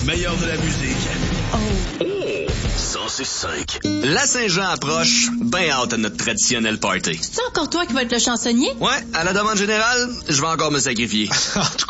meilleur de la musique. Oh. 106.5. La Saint-Jean approche, ben hâte à notre traditionnel party. C'est encore toi qui vas être le chansonnier? Ouais, à la demande générale, je vais encore me sacrifier. En tout